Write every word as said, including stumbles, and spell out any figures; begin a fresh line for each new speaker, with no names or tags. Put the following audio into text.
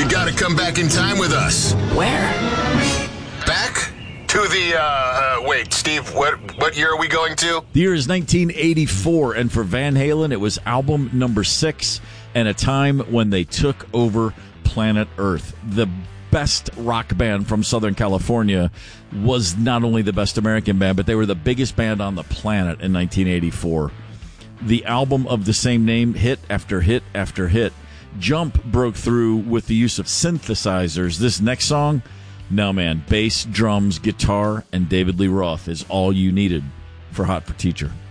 You got to come back in time with us.
Where?
Back to the, uh, uh, wait, Steve, what what year are we going to?
The year is nineteen eighty-four, and for Van Halen, it was album number six, and a time when they took over planet Earth. The best rock band from Southern California was not only the best American band, but they were the biggest band on the planet in nineteen eighty-four. The album of the same name hit after hit after hit. Jump broke through with the use of synthesizers. This next song, no man, bass, drums, guitar, and David Lee Roth is all you needed for Hot for Teacher.